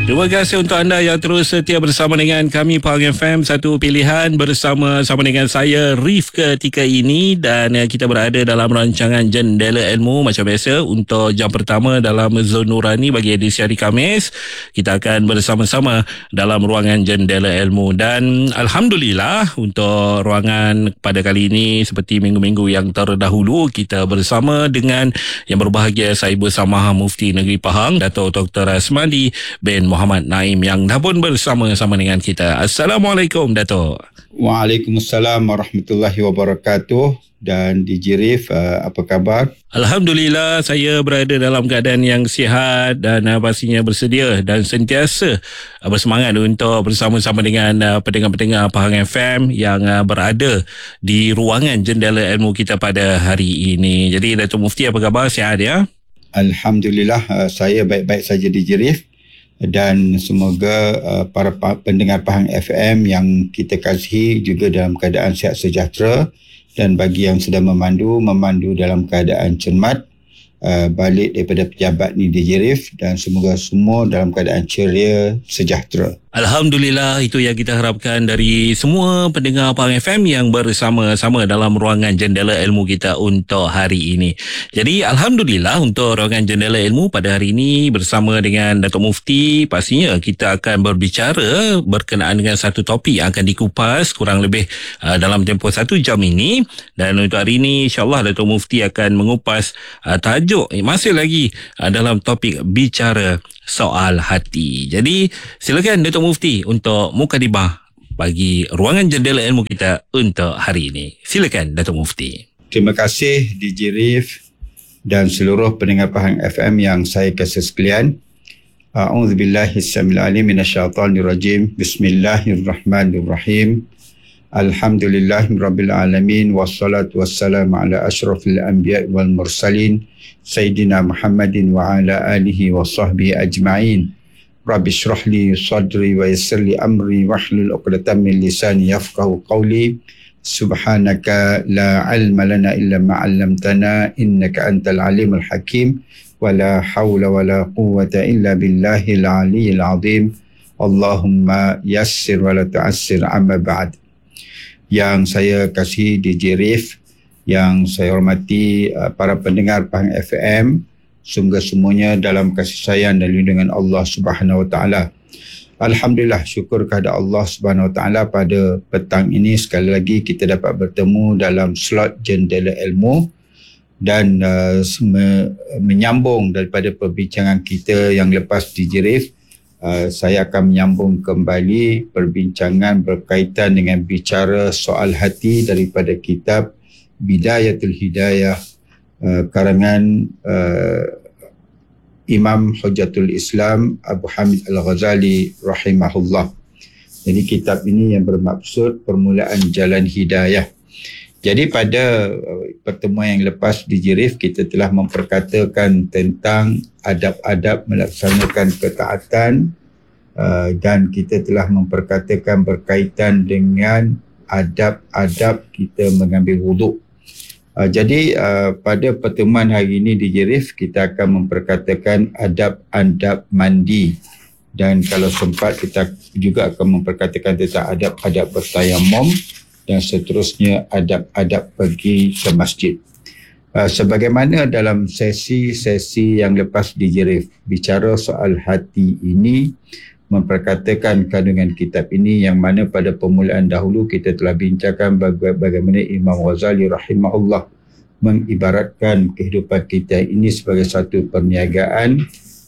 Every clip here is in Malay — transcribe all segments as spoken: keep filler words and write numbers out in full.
Terima kasih untuk anda yang terus setia bersama dengan kami Pahang F M, satu pilihan bersama-sama dengan saya Rif ketika ini, dan kita berada dalam rancangan Jendela Ilmu macam biasa. Untuk jam pertama dalam Zon Nurani bagi edisi hari Khamis, kita akan bersama-sama dalam ruangan Jendela Ilmu. Dan Alhamdulillah untuk ruangan pada kali ini seperti minggu-minggu yang terdahulu, kita bersama dengan yang berbahagia Sahibu Samaha Mufti Negeri Pahang, Dato' Doktor Asmadi bin Muhammad Naim, yang dah pun bersama-sama dengan kita. Assalamualaikum Dato'. Waalaikumsalam warahmatullahi wabarakatuh. Dan D J Rif, uh, apa khabar? Alhamdulillah, saya berada dalam keadaan yang sihat dan uh, pastinya bersedia dan sentiasa uh, bersemangat untuk bersama-sama dengan uh, pendengar-pendengar Pahang F M yang uh, berada di ruangan Jendela Ilmu kita pada hari ini. Jadi Dato' Mufti, apa khabar? Sihat ya? Alhamdulillah, uh, saya baik-baik saja D J Rif. Dan semoga uh, para pendengar Pahang F M yang kita kasihi juga dalam keadaan sihat sejahtera, dan bagi yang sedang memandu, memandu dalam keadaan cermat uh, balik daripada pejabat ni D J Rif, dan semoga semua dalam keadaan ceria sejahtera. Alhamdulillah, itu yang kita harapkan dari semua pendengar Pahang F M yang bersama-sama dalam ruangan Jendela Ilmu kita untuk hari ini. Jadi Alhamdulillah untuk ruangan Jendela Ilmu pada hari ini bersama dengan Dato' Mufti, pastinya kita akan berbicara berkenaan dengan satu topik yang akan dikupas kurang lebih uh, dalam tempoh satu jam ini. Dan untuk hari ini insyaAllah Dato' Mufti akan mengupas uh, tajuk eh, masih lagi uh, dalam topik bicara soal hati. Jadi silakan Dato' Mufti untuk mukadimah bagi ruangan Jendela Ilmu kita untuk hari ini. Silakan Dato' Mufti. Terima kasih D J Rif dan seluruh pendengar Pahang F M yang saya kasih sekalian. A'udzubillahi samil alim minasyaitanir rajim. Bismillahirrahmanirrahim. Alhamdulillahirabbil alamin, wassalatu wassalamu ala asyrafil anbiya'i wal mursalin Sayyidina Muhammadin wa ala alihi wa sahbihi ajma'in. Rabbi syrah li sadri wa yassir li amri wahlul 'uqdatam min lisani yafqahu qawli. Subhanaka la ilma lana illa ma 'allamtana innaka antal alimul hakim. Wa la hawla wa la quwwata illa billahil aliyyil 'azim. Allahumma yassir wa la tu'assir, amma ba'd. Yang saya kasih D J Rif, yang saya hormati uh, para pendengar Pahang F M, semoga semuanya dalam kasih sayang dan lindungan Allah Subhanahu Wa Taala. Alhamdulillah, syukur kepada Allah Subhanahu Wa Taala pada petang ini sekali lagi kita dapat bertemu dalam slot Jendela Ilmu, dan uh, me- menyambung daripada perbincangan kita yang lepas D J Rif. Uh, saya akan menyambung kembali perbincangan berkaitan dengan bicara soal hati daripada kitab Bidayatul Hidayah uh, karangan uh, Imam Hujjatul Islam Abu Hamid Al-Ghazali rahimahullah. Jadi kitab ini yang bermaksud permulaan jalan hidayah. Jadi pada uh, pertemuan yang lepas di Jirif, kita telah memperkatakan tentang adab-adab melaksanakan ketaatan, uh, dan kita telah memperkatakan berkaitan dengan adab-adab kita mengambil wuduk. Uh, jadi uh, pada pertemuan hari ini di Jirif, kita akan memperkatakan adab-adab mandi, dan kalau sempat kita juga akan memperkatakan tentang adab-adab bertayamum, dan seterusnya adab-adab pergi ke masjid. Uh, sebagaimana dalam sesi-sesi yang lepas di Jirif, bicara soal hati ini memperkatakan kandungan kitab ini, yang mana pada permulaan dahulu kita telah bincangkan baga- bagaimana Imam Ghazali rahimahullah mengibaratkan kehidupan kita ini sebagai satu perniagaan.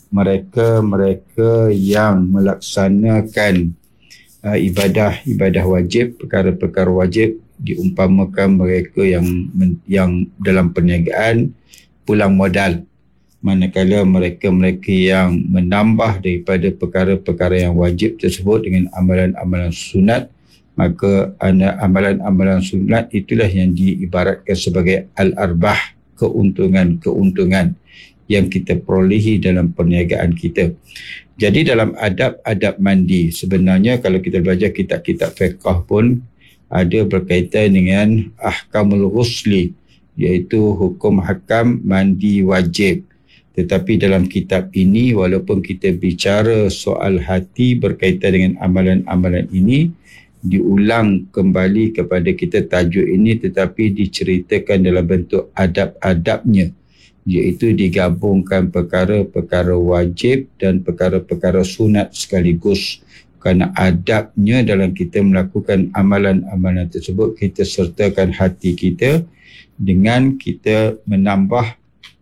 Mereka-mereka yang melaksanakan uh, ibadah-ibadah wajib, perkara-perkara wajib, diumpamakan mereka yang yang dalam perniagaan pulang modal. Manakala mereka-mereka yang menambah daripada perkara-perkara yang wajib tersebut dengan amalan-amalan sunat, maka amalan-amalan sunat itulah yang diibaratkan sebagai al-arbah, keuntungan-keuntungan yang kita perolehi dalam perniagaan kita. Jadi dalam adab-adab mandi, sebenarnya kalau kita belajar kitab-kitab fiqh pun ada berkaitan dengan ahkamul ghusli, iaitu hukum hakam mandi wajib. Tetapi dalam kitab ini, walaupun kita bicara soal hati berkaitan dengan amalan-amalan ini, diulang kembali kepada kita tajuk ini, tetapi diceritakan dalam bentuk adab-adabnya, iaitu digabungkan perkara-perkara wajib dan perkara-perkara sunat sekaligus. Kerana adabnya dalam kita melakukan amalan-amalan tersebut, kita sertakan hati kita dengan kita menambah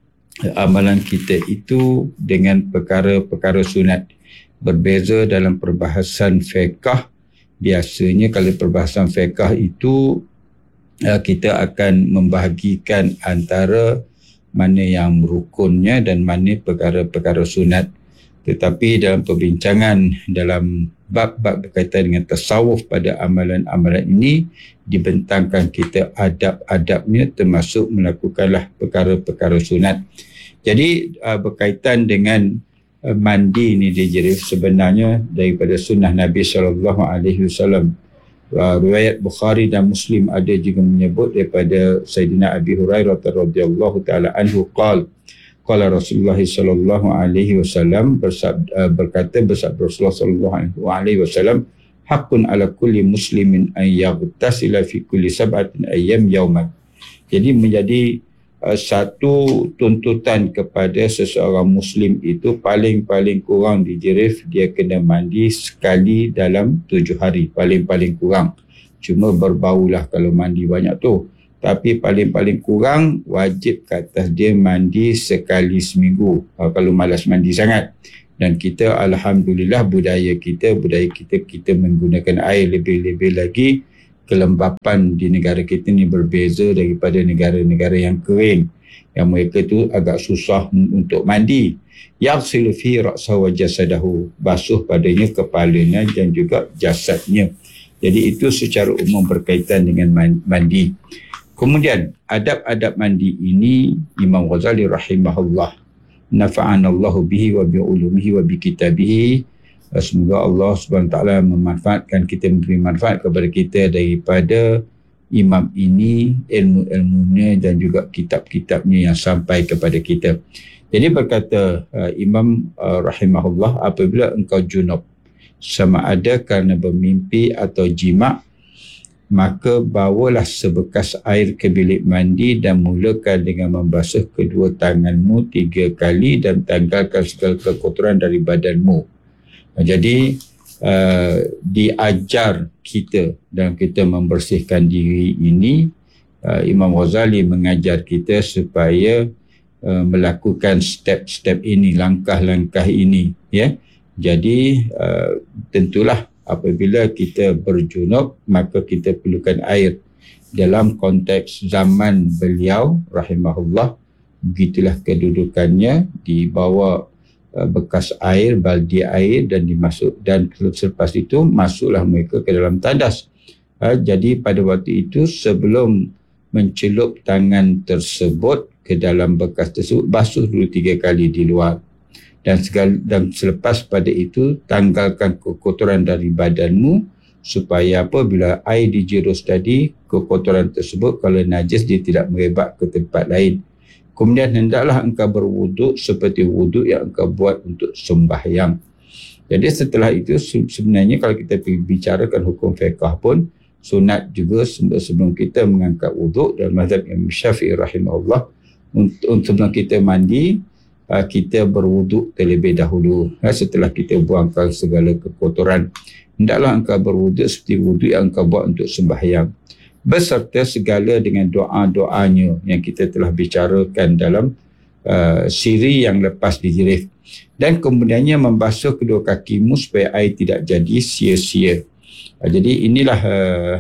amalan kita itu dengan perkara-perkara sunat. Berbeza dalam perbahasan fiqh. Biasanya kalau perbahasan fiqh itu kita akan membahagikan antara mana yang rukunnya dan mana perkara-perkara sunat. Tetapi dalam perbincangan dalam bab-bab berkaitan dengan tasawuf pada amalan-amalan ini, dibentangkan kita adab-adabnya termasuk melakukanlah perkara-perkara sunat. Jadi uh, berkaitan dengan uh, mandi ni Jerif, sebenarnya daripada sunnah Nabi sallallahu alaihi wasallam. Uh, riwayat Bukhari dan Muslim ada juga menyebut daripada Sayyidina Abi Hurairah radhiyallahu taala anhu qala qala Rasulullah sallallahu alaihi wasallam bersabda, berkata bersabda Rasulullah sallallahu alaihi wasallam, haqqun ala kulli muslimin an yaghtasila fi kulli sab'atin ayyam yawman. Jadi menjadi uh, satu tuntutan kepada seseorang muslim itu paling-paling kurang di Jerif dia kena mandi sekali dalam tujuh hari, paling-paling kurang. Cuma berbaulah kalau mandi banyak tu. Tapi paling-paling kurang wajib ke atas dia mandi sekali seminggu uh, kalau malas mandi sangat. Dan kita alhamdulillah budaya kita, budaya kita kita menggunakan air lebih-lebih lagi. Kelembapan di negara kita ni berbeza daripada negara-negara yang kering. Yang mereka tu agak susah untuk mandi. Yaghsilu fi ra'sahu wa jasadahu, basuh padanya kepalanya dan juga jasadnya. Jadi itu secara umum berkaitan dengan mandi. Kemudian adab-adab mandi ini Imam Ghazali rahimahullah nafa'anallahu bihi wa bi ulumihi wa bi kitabihi. Semoga Allah Subhanahu wa taala memanfaatkan kita, memberi manfaat kepada kita daripada imam ini, ilmu-ilmunya dan juga kitab-kitabnya yang sampai kepada kita. Jadi berkata uh, Imam uh, rahimahullah, apabila engkau junub sama ada kerana bermimpi atau jima', maka bawalah sebekas air ke bilik mandi dan mulakan dengan membasuh kedua tanganmu tiga kali dan tanggalkan segala kekotoran dari badanmu. Jadi uh, diajar kita dalam kita membersihkan diri ini, uh, Imam Ghazali mengajar kita supaya uh, melakukan step-step ini, langkah-langkah ini, ya. Jadi uh, tentulah apabila kita berjunub, maka kita perlukan air. Dalam konteks zaman beliau rahimahullah, begitulah kedudukannya, dibawa uh, bekas air, baldi air dan dimasuk, dan selepas itu masuklah mereka ke dalam tandas. Uh, jadi pada waktu itu sebelum mencelup tangan tersebut ke dalam bekas tersebut, basuh dulu tiga kali di luar. Dan, segala, dan selepas pada itu tanggalkan kekotoran dari badanmu, supaya apabila air dijerus tadi, kekotoran tersebut kalau najis dia tidak merebak ke tempat lain. Kemudian hendaklah engkau berwuduk seperti wuduk yang engkau buat untuk sembahyang. Jadi setelah itu sebenarnya kalau kita bicarakan hukum fiqh pun sunat juga sebelum kita mengangkat wuduk dalam mazhab Imam Syafi'i rahimahullah, untuk sebelum kita mandi kita berwuduk terlebih dahulu. Setelah kita buangkan segala kekotoran, hendaklah engkau berwuduk seperti wuduk yang engkau buat untuk sembahyang, beserta segala dengan doa-doanya yang kita telah bicarakan dalam uh, siri yang lepas dijerif. Dan kemudiannya membasuh kedua kakimu supaya air tidak jadi sia-sia. Uh, jadi inilah uh,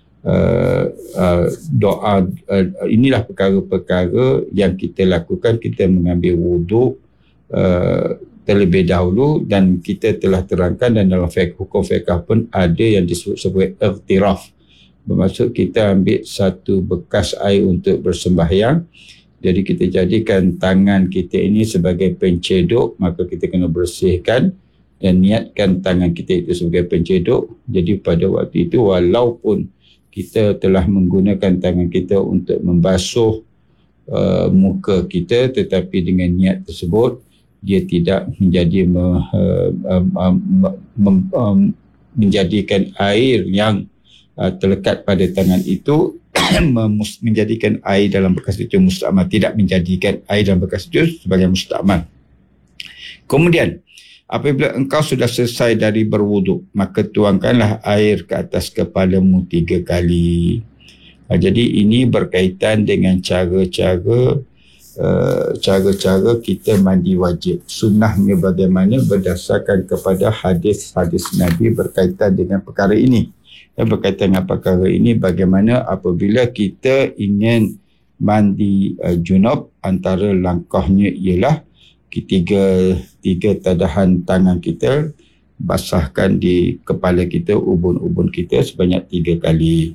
Uh, uh, doa, uh, inilah perkara-perkara yang kita lakukan. Kita mengambil wuduk uh, terlebih dahulu, dan kita telah terangkan dan dalam fiqh, hukum fiqh pun ada yang disebut sebagai ightiraf, bermaksud kita ambil satu bekas air untuk bersembahyang. Jadi kita jadikan tangan kita ini sebagai pencedok, maka kita kena bersihkan dan niatkan tangan kita itu sebagai pencedok. Jadi pada waktu itu walaupun kita telah menggunakan tangan kita untuk membasuh uh, muka kita, tetapi dengan niat tersebut dia tidak menjadi me, uh, um, um, um, um, menjadikan air yang uh, terlekat pada tangan itu menjadikan air dalam bekas itu mustakmal, tidak menjadikan air dalam bekas itu sebagai mustakmal. Kemudian apabila engkau sudah selesai dari berwuduk, maka tuangkanlah air ke atas kepalamu tiga kali. Uh, jadi ini berkaitan dengan cara-cara Uh, cara-cara kita mandi wajib. Sunnahnya bagaimana berdasarkan kepada hadis-hadis Nabi berkaitan dengan perkara ini. Dan berkaitan dengan perkara ini, bagaimana apabila kita ingin mandi uh, junub, antara langkahnya ialah ketiga tiga tadahan tangan kita basahkan di kepala kita, ubun-ubun kita sebanyak tiga kali.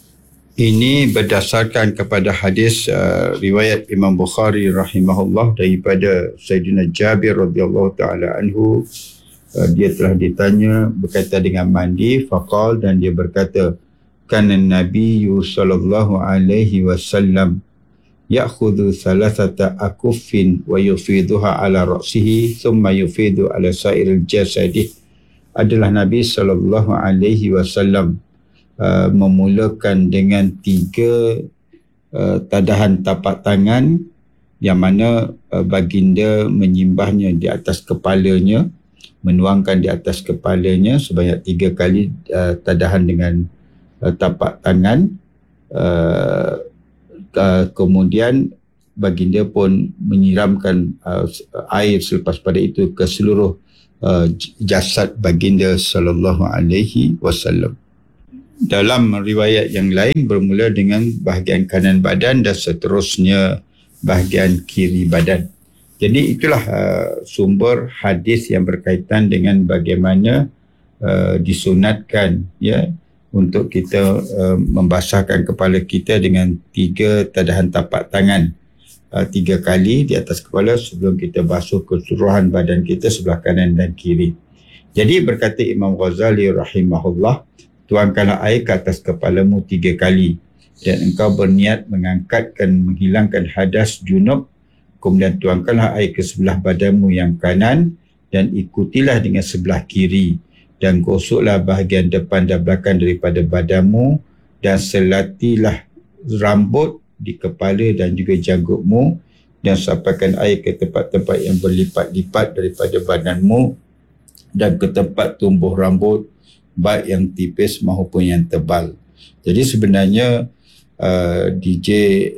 Ini berdasarkan kepada hadis uh, riwayat Imam Bukhari rahimahullah daripada Sayyidina Jabir radhiyallahu taala anhu. Uh, dia telah ditanya berkaitan dengan mandi, faqal, dan dia berkata, kana Nabi sallallahu alaihi wasallam ya'khudhu thalathata akuffin wa yufiduha ala ra'sihi thumma yufidu ala sa'iril jasadi. Adalah Nabi sallallahu alaihi wasallam Uh, memulakan dengan tiga uh, tadahan tapak tangan, yang mana uh, baginda menyimbahnya di atas kepalanya, menuangkan di atas kepalanya sebanyak tiga kali uh, tadahan dengan uh, tapak tangan. Uh, uh, kemudian baginda pun menyiramkan uh, air selepas pada itu ke seluruh uh, jasad baginda sallallahu alaihi wasallam. Dalam riwayat yang lain bermula dengan bahagian kanan badan dan seterusnya bahagian kiri badan. Jadi itulah uh, sumber hadis yang berkaitan dengan bagaimana uh, disunatkan ya untuk kita uh, membasahkan kepala kita dengan tiga tadahan tapak tangan uh, tiga kali di atas kepala sebelum kita basuh keseluruhan badan kita sebelah kanan dan kiri. Jadi berkata Imam Ghazali rahimahullah, tuangkanlah air ke atas kepalamu tiga kali dan engkau berniat mengangkatkan, menghilangkan hadas junub. Kemudian tuangkanlah air ke sebelah badanmu yang kanan dan ikutilah dengan sebelah kiri, dan gosoklah bahagian depan dan belakang daripada badanmu, dan selatilah rambut di kepala dan juga janggutmu, dan sampaikan air ke tempat-tempat yang berlipat-lipat daripada badanmu dan ke tempat tumbuh rambut, baik yang tipis maupun yang tebal. Jadi sebenarnya uh, D J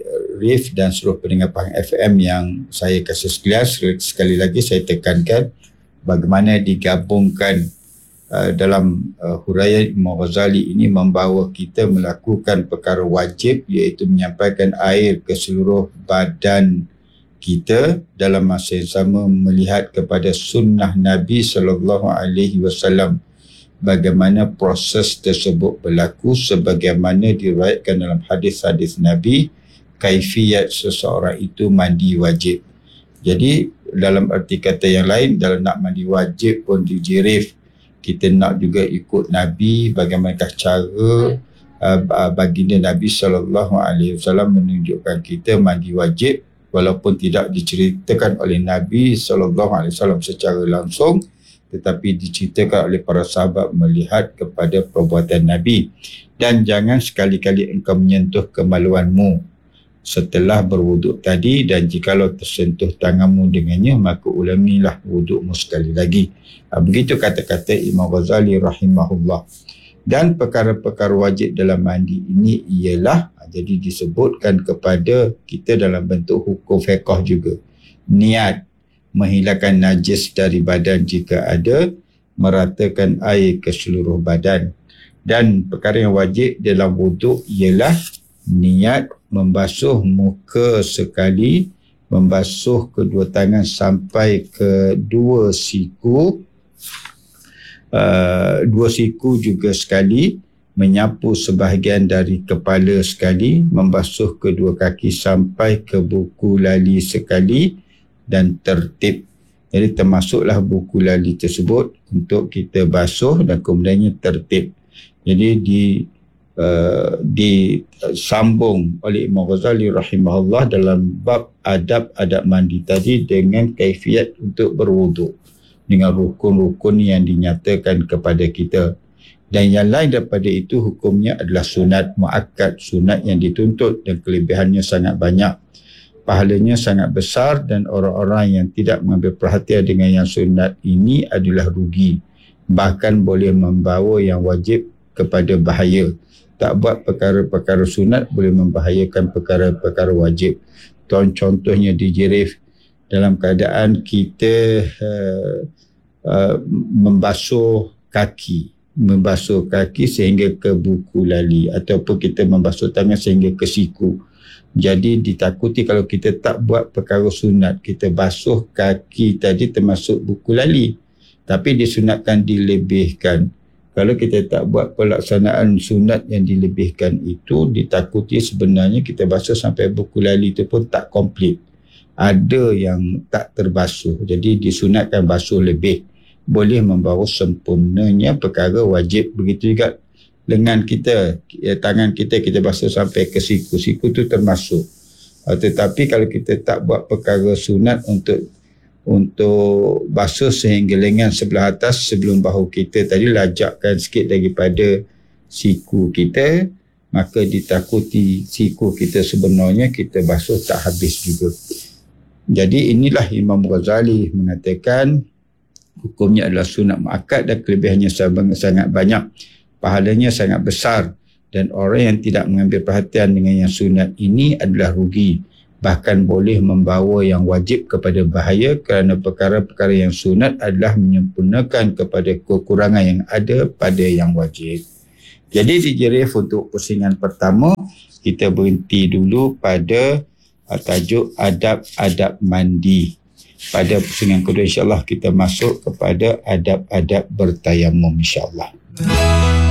Rif dan seluruh pendengar Pahang F M yang saya kasih sekalian, sekali lagi saya tekankan bagaimana digabungkan uh, dalam uh, huraian Imam Ghazali ini membawa kita melakukan perkara wajib, iaitu menyampaikan air ke seluruh badan kita dalam masa yang sama, melihat kepada sunnah Nabi sallallahu alaihi wasallam bagaimana proses tersebut berlaku sebagaimana diriwayatkan dalam hadis-hadis Nabi, kaifiyat seseorang itu mandi wajib. Jadi dalam arti kata yang lain, dalam nak mandi wajib pun D J Rif, kita nak juga ikut Nabi, bagaimanakah cara uh, baginda Nabi sallallahu alaihi wasallam menunjukkan kita mandi wajib, walaupun tidak diceritakan oleh Nabi sallallahu alaihi wasallam secara langsung, tetapi diceritakan oleh para sahabat melihat kepada perbuatan Nabi. Dan jangan sekali-kali engkau menyentuh kemaluanmu setelah berwuduk tadi, dan jikalau tersentuh tanganmu dengannya, maka ulangilah wudukmu sekali lagi. Begitu kata-kata Imam Ghazali rahimahullah. Dan perkara-perkara wajib dalam mandi ini ialah, jadi disebutkan kepada kita dalam bentuk hukum fiqh juga. Niat, menghilangkan najis dari badan jika ada, meratakan air ke seluruh badan. Dan perkara yang wajib dalam wuduk ialah niat membasuh muka sekali, membasuh kedua tangan sampai ke dua siku, uh, dua siku juga sekali, menyapu sebahagian dari kepala sekali, membasuh kedua kaki sampai ke buku lali sekali, dan tertib. Jadi termasuklah buku lali tersebut untuk kita basuh dan kemudiannya tertib. Jadi di uh, disambung oleh Imam Ghazali rahimahullah dalam bab adab-adab mandi tadi dengan kaifiat untuk berwuduk dengan rukun-rukun yang dinyatakan kepada kita. Dan yang lain daripada itu hukumnya adalah sunat muakkad, sunat yang dituntut dan kelebihannya sangat banyak. Pahalanya sangat besar dan orang-orang yang tidak mengambil perhatian dengan yang sunat ini adalah rugi. Bahkan boleh membawa yang wajib kepada bahaya. Tak buat perkara-perkara sunat boleh membahayakan perkara-perkara wajib. Contohnya dijerif dalam keadaan kita uh, uh, membasuh kaki. Membasuh kaki sehingga ke buku lali ataupun kita membasuh tangan sehingga ke siku. Jadi ditakuti kalau kita tak buat perkara sunat, kita basuh kaki tadi termasuk buku lali. Tapi disunatkan dilebihkan. Kalau kita tak buat pelaksanaan sunat yang dilebihkan itu, ditakuti sebenarnya kita basuh sampai buku lali itu pun tak komplit. Ada yang tak terbasuh. Jadi disunatkan basuh lebih. Boleh membawa sempurnanya perkara wajib. Begitu juga lengan kita, tangan kita, kita basuh sampai ke siku. Siku tu termasuk. Tetapi kalau kita tak buat perkara sunat untuk untuk basuh sehingga lengan sebelah atas sebelum bahu kita tadi, lajakkan sikit daripada siku kita, maka ditakuti siku kita sebenarnya kita basuh tak habis juga. Jadi inilah Imam Ghazali mengatakan hukumnya adalah sunat muakkad dan kelebihannya sangat banyak. Pahalanya sangat besar dan orang yang tidak mengambil perhatian dengan yang sunat ini adalah rugi. Bahkan boleh membawa yang wajib kepada bahaya kerana perkara-perkara yang sunat adalah menyempurnakan kepada kekurangan yang ada pada yang wajib. Jadi dijerif untuk pusingan pertama, kita berhenti dulu pada tajuk adab-adab mandi. Pada pusingan kedua insyaAllah kita masuk kepada adab-adab bertayamum insyaAllah.